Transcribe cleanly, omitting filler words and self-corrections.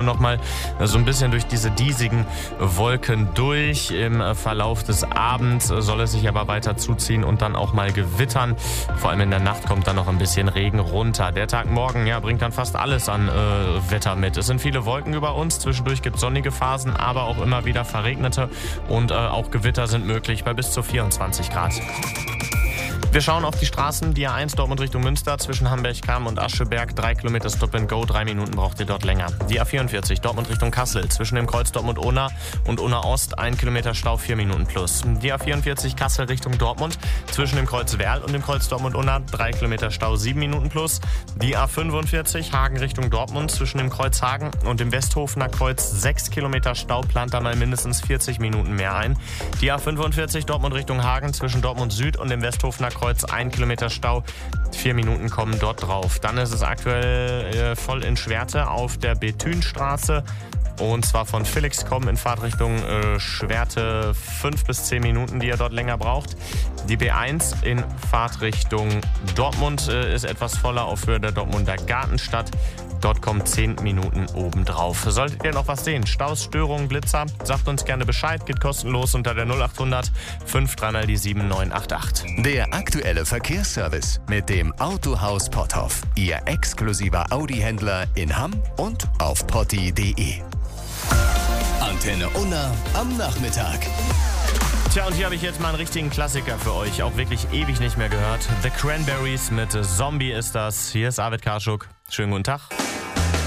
nochmal so ein bisschen durch diese diesigen Wolken durch. Im Verlauf des Abends soll es sich aber weiter zuziehen und dann auch mal gewittern. Vor allem in der Nacht kommt dann noch ein bisschen Regen runter. Der Tag morgen bringt dann fast alles an Wetter mit. Es sind viele Wolken über uns. Zwischendurch gibt es sonnige Phasen, aber auch immer wieder verregnete. Und auch Gewitter sind möglich bei bis zu 24 Grad. Wir schauen auf die Straßen. Die A1 Dortmund Richtung Münster zwischen Hamburg-Kamm und Ascheberg. 3 Kilometer Stop and Go, 3 Minuten braucht ihr dort länger. Die A44 Dortmund Richtung Kassel zwischen dem Kreuz Dortmund-Unna und Unna-Ost. 1 Kilometer Stau, 4 Minuten plus. Die A44 Kassel Richtung Dortmund zwischen dem Kreuz Werl und dem Kreuz Dortmund-Unna. 3 Kilometer Stau, 7 Minuten plus. Die A45 Hagen Richtung Dortmund zwischen dem Kreuz Hagen und dem Westhofener Kreuz. 6 Kilometer Stau, plant da mal mindestens 40 Minuten mehr ein. Die A45 Dortmund Richtung Hagen zwischen Dortmund Süd und dem Westhofener Kreuz. 1 Kilometer Stau, 4 Minuten kommen dort drauf. Dann ist es aktuell voll in Schwerte auf der Bethünstraße. Und zwar von Felixkomm in Fahrtrichtung Schwerte 5 bis 10 Minuten, die ihr dort länger braucht. Die B1 in Fahrtrichtung Dortmund ist etwas voller auf Höhe der Dortmunder Gartenstadt. Dort kommen 10 Minuten obendrauf. Solltet ihr noch was sehen? Staus, Störungen, Blitzer? Sagt uns gerne Bescheid. Geht kostenlos unter der 0800 53 die 7988. Der aktuelle Verkehrsservice mit dem Autohaus Potthoff. Ihr exklusiver Audi-Händler in Hamm und auf potti.de. Antenne Unna am Nachmittag. Tja, und hier habe ich jetzt mal einen richtigen Klassiker für euch. Auch wirklich ewig nicht mehr gehört. The Cranberries mit Zombie ist das. Hier ist Arvid Karschuk. Schönen guten Tag.